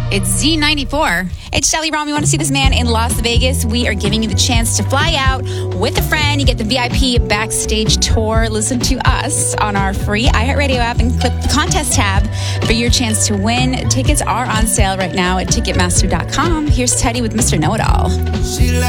It's Z94. It's Shelly Rom. You want to see this man in Las Vegas? We are giving you the chance to fly out with a friend. You get the VIP backstage tour. Listen to us on our free iHeartRadio app and click the contest tab for your chance to win. Tickets are on sale right now at Ticketmaster.com. Here's Teddy with Mr. Know-It-All.